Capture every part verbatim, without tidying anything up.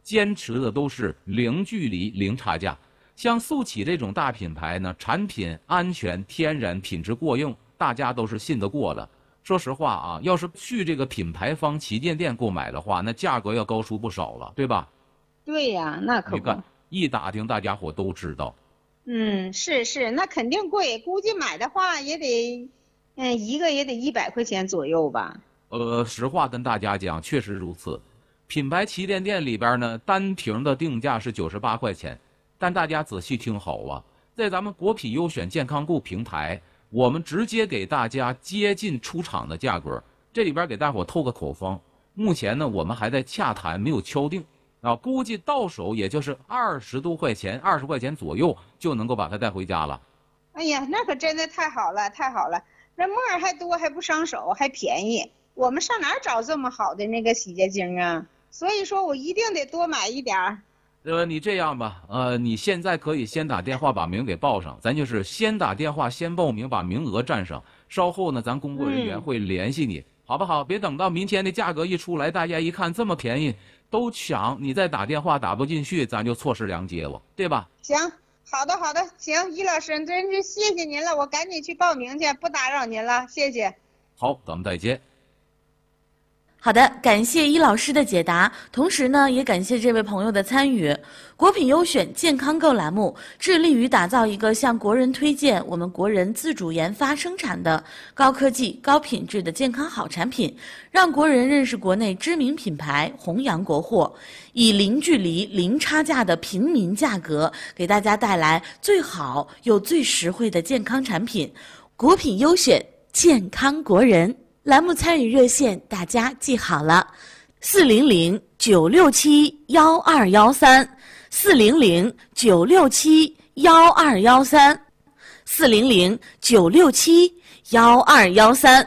坚持的都是零距离、零差价。像速启这种大品牌呢，产品安全、天然、品质过硬，大家都是信得过的。说实话啊，要是去这个品牌方旗舰店购买的话，那价格要高出不少了，对吧？ 对呀，那可不。 你看，一打听，大家伙都知道。 嗯，是是，那肯定贵，估计买的话也得，嗯，一个也得一百块钱左右吧。 呃，实话跟大家讲，确实如此。品牌旗舰店里边呢，单瓶的定价是九十八块钱。但大家仔细听好啊，在咱们国品优选健康购平台，我们直接给大家接近出厂的价格。这里边给大伙透个口风，目前呢我们还在洽谈，没有敲定啊，估计到手也就是二十多块钱，二十块钱左右就能够把它带回家了。 哎呀，那可真的太好了，太好了！这沫儿还多，还不伤手，还便宜。我们上哪儿找这么好的那个洗洁精啊？所以说我一定得多买一点儿。 呃，你这样吧，呃，你现在可以先打电话把名给报上，咱就是先打电话先报名，把名额占上。稍后呢，咱工作人员会联系你，嗯、好不好？别等到明天的价格一出来，大家一看这么便宜，都抢，你再打电话打不进去，咱就错失良机了，对吧？ 行，好的好的，行，于老师，真是谢谢您了，我赶紧去报名去，不打扰您了，谢谢。 好，咱们再见。 好的，感谢伊老师的解答，同时呢，也感谢这位朋友的参与。国品优选健康购栏目致力于打造一个向国人推荐我们国人自主研发生产的高科技、高品质的健康好产品，让国人认识国内知名品牌，弘扬国货，以零距离、零差价的平民价格，给大家带来最好又最实惠的健康产品。国品优选，健康国人。栏目参与热线大家记好了，四零零九六七幺二幺三，四零零九六七幺二幺三，四零零九六七幺二幺三。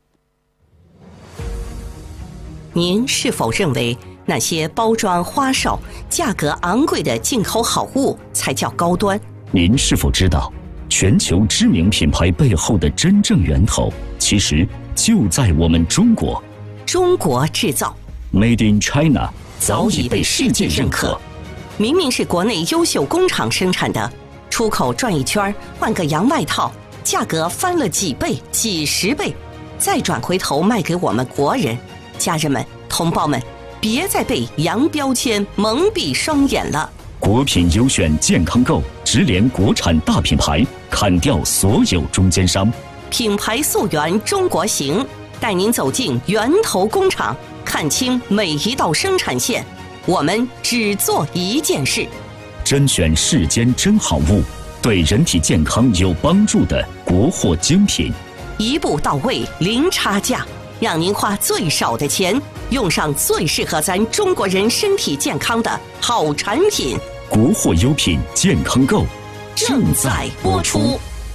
您是否认为那些包装花哨、价格昂贵的进口好物才叫高端？ 您是否知道，全球知名品牌背后的真正源头，其实就在我们中国。 中国制造 Made in China 早已被世界认可。 明明是国内优秀工厂生产的，出口转一圈换个洋外套，价格翻了几倍几十倍，再转回头卖给我们国人。家人们同胞们，别再被洋标签蒙蔽双眼了。 国品优选健康购直连国产大品牌，砍掉所有中间商， 品牌溯源中国行，带您走进源头工厂，看清每一道生产线。我们只做一件事， 甄选世间真好物，对人体健康有帮助的国货精品， 一步到位，零差价，让您花最少的钱，用上最适合咱中国人身体健康的好产品。 国货优品健康购正在播出。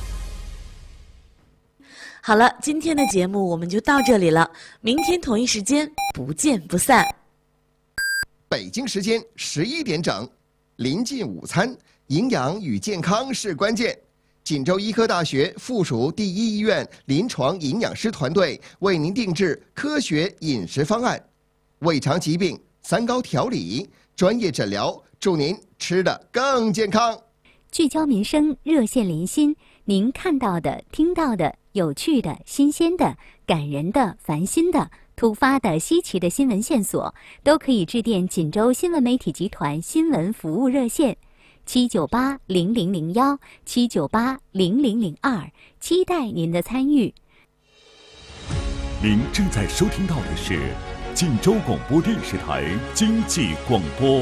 好了，今天的节目我们就到这里了，明天同一时间不见不散。 北京时间十一点整，临近午餐，营养与健康是关键。锦州医科大学附属第一医院临床营养师团队为您定制科学饮食方案，胃肠疾病三高调理，专业诊疗，祝您吃得更健康。 聚焦民生，热线连心，您看到的、听到的、有趣的、新鲜的、感人的、烦心的、突发的、稀奇的新闻线索，都可以致电锦州新闻媒体集团新闻服务热线七九八零零零幺七九八零零零二，期待您的参与。 您正在收听到的是锦州广播电视台经济广播。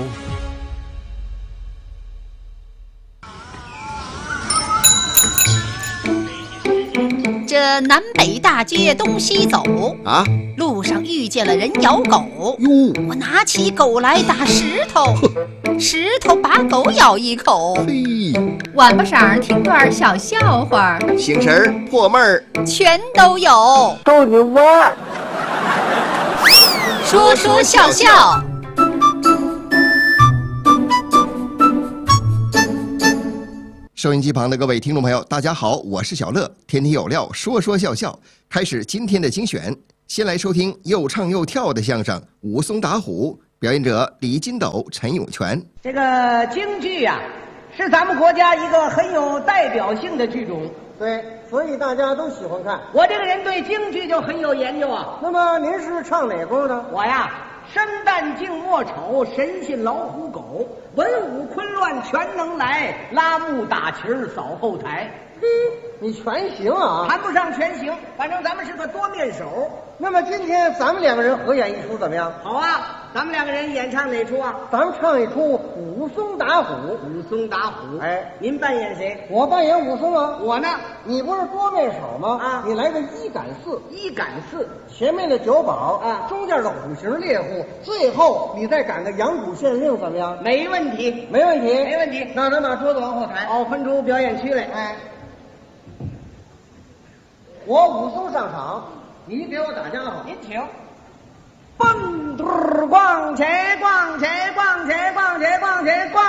这南北大街东西走啊， 路上遇见了人咬狗哟， 我拿起狗来打石头，石头把狗咬一口。 嘿， 晚不晌听段小笑话， 醒神儿破闷儿全都有。 逗你玩儿， 说说笑笑。 收音机旁的各位听众朋友，大家好，我是小乐，天天有料，说说笑笑。开始今天的精选，先来收听又唱又跳的相声《武松打虎》， 表演者李金斗、陈永全。 这个京剧呀、啊，是咱们国家一个很有代表性的剧种。 对，所以大家都喜欢看。 我这个人对京剧就很有研究啊。 那么您是唱哪工的？ 我呀，生旦净末丑，神仙老虎狗，文武昆乱全能来，拉幕打旗儿扫后台。 嘿，你全行啊？ 谈不上全行，反正咱们是个多面手。 那么今天咱们两个人合演一出怎么样？ 好啊，咱们两个人演唱哪出啊？ 咱们唱一出武松打虎。 武松打虎， 哎， 您扮演谁？ 我扮演武松啊。 我呢？ 你不是多面手吗？ 啊， 你来个一赶四。 一赶四， 前面的九宝啊， 中间的虎形猎户，最后你再赶个阳谷县令，怎么样？ 没问题， 没问题， 没问题。 那咱把桌子往后抬。 哦，分出表演区来。 哎，我武松上场，你给我打家伙。 您请。蹦嘟逛起逛起逛起逛起逛起